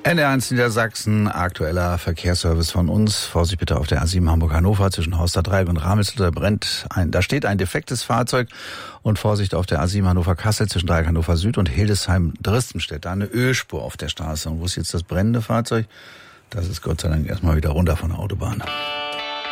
NDR1 Niedersachsen, aktueller Verkehrsservice von uns. Vorsicht bitte auf der A7 Hamburg-Hannover zwischen Hausterdreieck und Ramelsl. Da steht ein defektes Fahrzeug. Und Vorsicht auf der A7 Hannover-Kassel zwischen Dreieck Hannover Süd und Hildesheim-Dristenstedt. Da eine Ölspur auf der Straße. Und wo ist jetzt das brennende Fahrzeug? Das ist Gott sei Dank erstmal wieder runter von der Autobahn.